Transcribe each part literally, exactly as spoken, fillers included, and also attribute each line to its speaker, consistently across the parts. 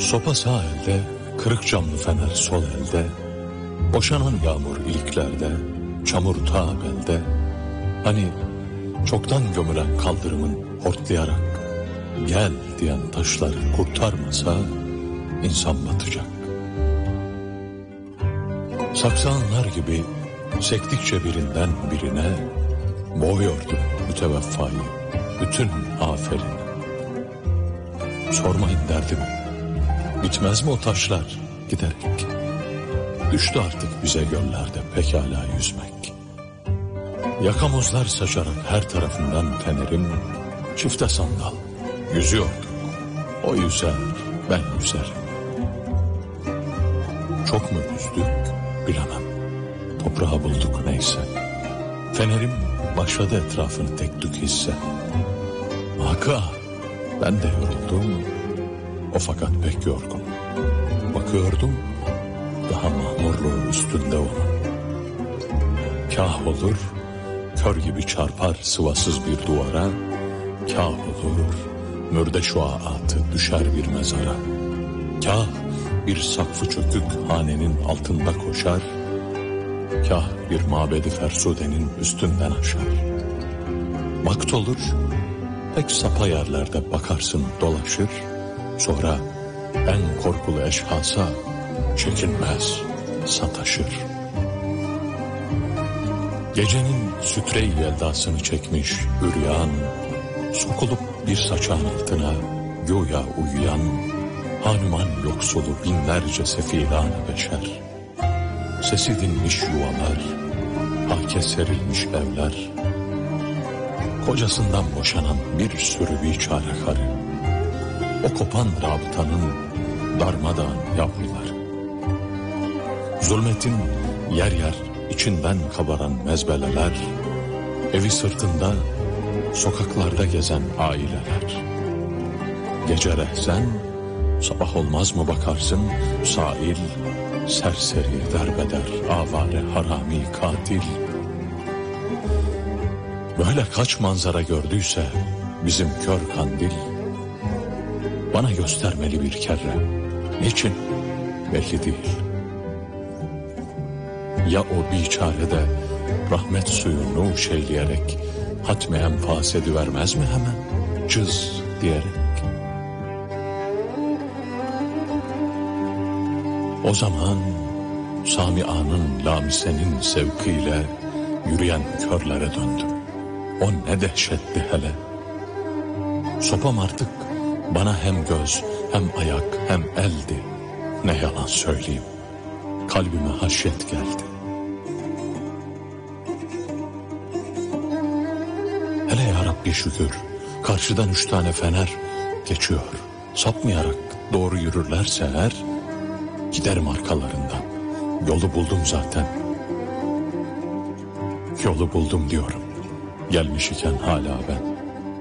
Speaker 1: Sopa sağ elde, kırık camlı fener sol elde, boşanan yağmur iliklerde, çamur ta belde. Hani çoktan gömülen kaldırımın hortlayarak gel diyen taşları kurtarmasa insan batacak. Saksağanlar gibi sektikçe birinden birine boğuyordu mütevaffayı bütün aferin. Sormayın derdimi, bitmez mi o taşlar giderek? Düştü artık bize göllerde pekala yüzmek. Yakamozlar saçarak her tarafından fenerim, çifte sandal yüzüyorduk. O yüzer, ben yüzerim. Çok mu yüzdük bilemem. Toprağı bulduk neyse. Fenerim başladı etrafını tek tük hisse. Hakkı ben de yoruldum. O fakat pek yorgun. Bakıyordum daha mahmurluğu üstünde olan. Kah olur kör gibi çarpar sıvasız bir duvara, kah olur mürde şuaatı düşer bir mezara. Kah bir sakfı çökük hanenin altında koşar, kah bir mabedi fersudenin üstünden aşar. Vakt olur pek sapa yerlerde bakarsın dolaşır, sonra en korkulu eşhasa çekinmez sataşır. Gecenin sütre-i yeldasını çekmiş üryan, sokulup bir saçağın altına güya uyuyan, hanuman yoksulu binlerce sefilan-ı beşer. Sesi dinmiş yuvalar, hake serilmiş evler, kocasından boşanan bir sürü biçare karı, o kopan rabıtanın darmadağın yavruları. Zulmetin yer yer içinden kabaran mezbeleler, evi sırtında sokaklarda gezen aileler. Gece rehzen, sabah olmaz mı bakarsın, sail, serseri, derbeder, avare, harami, katil. Böyle kaç manzara gördüyse bizim kör kandil, bana göstermeli bir kere, niçin belli değil. Ya o biçare de rahmet suyunu şeyleyerek hatmi enfas edivermez mi hemen cız diyerek? O zaman Samia'nın lamisenin sevkiyle yürüyen körlere döndüm. O ne dehşetti hele. Sopam artık bana hem göz hem ayak hem eldi. Ne yalan söyleyeyim, kalbime haşyet geldi. Hele ya Rabbi şükür, karşıdan üç tane fener geçiyor. Sapmayarak doğru yürürlerse eğer, giderim arkalarından. Yolu buldum zaten. Yolu buldum diyorum. Gelmiş iken hala ben.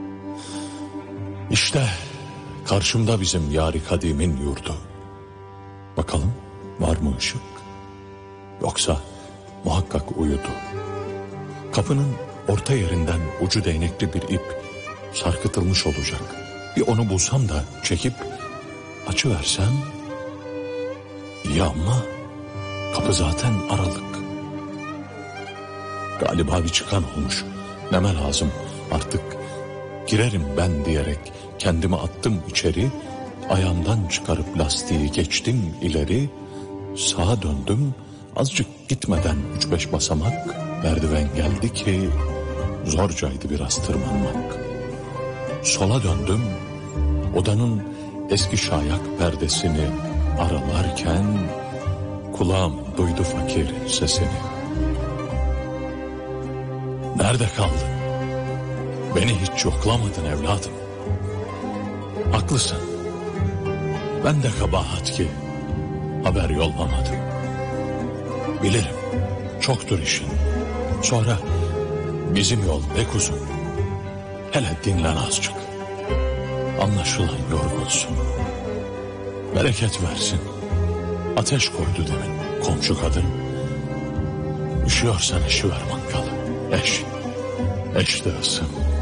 Speaker 1: İşte karşımda bizim yari kadimin yurdu. Bakalım var mı ışık? Yoksa muhakkak uyudu. Kapının orta yerinden ucu değnekli bir ip sarkıtılmış olacak. Bir onu bulsam da çekip açıversem, iyi ama kapı zaten aralık. Galiba bir çıkan olmuş. Neme lazım artık, girerim ben diyerek kendimi attım içeri. Ayağımdan çıkarıp lastiği geçtim ileri. Sağa döndüm, azıcık gitmeden üç beş basamak merdiven geldi ki zorcaydı biraz tırmanmak. Sola döndüm, odanın eski şayak perdesini aralarken kulağım duydu fakir sesini. Nerede kaldın? Beni hiç yoklamadın evladım. Haklısın. Ben de kabahat ki haber yollamadım. Bilirim çoktur işin. Sonra bizim yol pek uzun. Hele dinlen azıcık. Anlaşılan yorgunsun. Bereket versin. Ateş koydu demin komşu kadın. Üşüyorsan eşiver mangalı. Eş, eş de ısın.